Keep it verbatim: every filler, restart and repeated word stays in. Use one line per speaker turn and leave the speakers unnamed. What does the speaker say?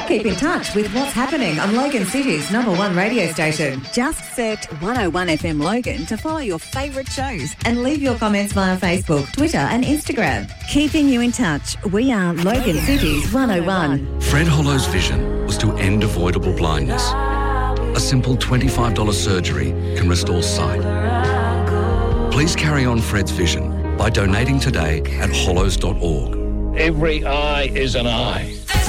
Keep in touch with what's happening on Logan City's number one radio station. Just search one oh one F M Logan to follow your favourite shows and leave your comments via Facebook, Twitter and Instagram. Keeping you in touch, we are Logan City's one oh one.
Fred Hollow's vision was to end avoidable blindness. A simple twenty-five dollars surgery can restore sight. Please carry on Fred's vision by donating today at hollows dot org.
Every eye is an eye.